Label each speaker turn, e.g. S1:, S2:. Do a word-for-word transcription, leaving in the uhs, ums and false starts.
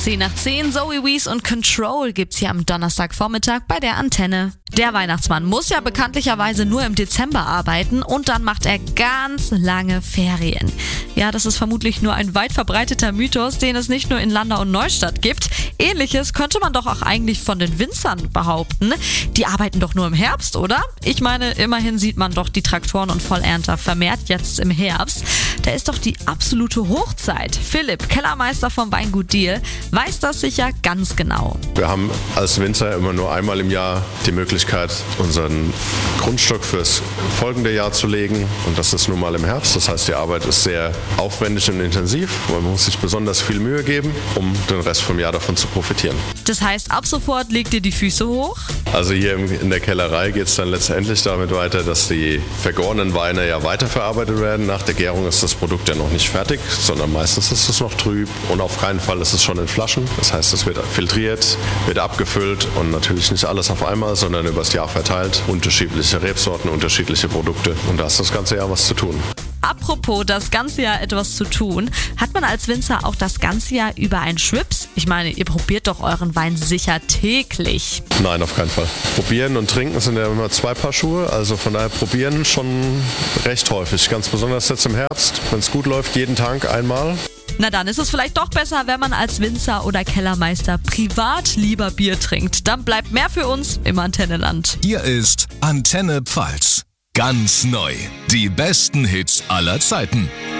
S1: zehn nach zehn, Zoe Wees und Control gibt's hier am Donnerstagvormittag bei der Antenne. Der Weihnachtsmann muss ja bekanntlicherweise nur im Dezember arbeiten und dann macht er ganz lange Ferien. Ja, das ist vermutlich nur ein weit verbreiteter Mythos, den es nicht nur in Landau und Neustadt gibt. Ähnliches könnte man doch auch eigentlich von den Winzern behaupten. Die arbeiten doch nur im Herbst, oder? Ich meine, immerhin sieht man doch die Traktoren und Vollernter vermehrt jetzt im Herbst. Da ist doch die absolute Hochzeit. Philipp, Kellermeister vom Weingut Diehl, weiß das sicher ganz genau.
S2: Wir haben als Winzer immer nur einmal im Jahr die Möglichkeit, unseren Grundstock fürs folgende Jahr zu legen. Und das ist nun mal im Herbst. Das heißt, die Arbeit ist sehr aufwendig und intensiv. Man muss sich besonders viel Mühe geben, um den Rest vom Jahr davon zu profitieren.
S1: Das heißt, ab sofort legt ihr die Füße hoch?
S2: Also hier in der Kellerei geht es dann letztendlich damit weiter, dass die vergorenen Weine ja weiterverarbeitet werden. Nach der Gärung ist das Produkt ja noch nicht fertig, sondern meistens ist es noch trüb und auf keinen Fall ist es schon in Flaschen. Das heißt, es wird filtriert, wird abgefüllt und natürlich nicht alles auf einmal, sondern übers Jahr verteilt. Unterschiedliche Rebsorten, unterschiedliche Produkte und da ist das ganze Jahr was zu tun.
S1: Apropos das ganze Jahr etwas zu tun, hat man als Winzer auch das ganze Jahr über einen Schwips? Ich meine, ihr probiert doch euren Wein sicher täglich.
S2: Nein, auf keinen Fall. Probieren und trinken sind ja immer zwei Paar Schuhe, also von daher probieren schon recht häufig. Ganz besonders jetzt im Herbst, wenn es gut läuft, jeden Tag einmal.
S1: Na dann ist es vielleicht doch besser, wenn man als Winzer oder Kellermeister privat lieber Bier trinkt. Dann bleibt mehr für uns im Antenneland.
S3: Hier ist Antenne Pfalz. Ganz neu. Die besten Hits aller Zeiten.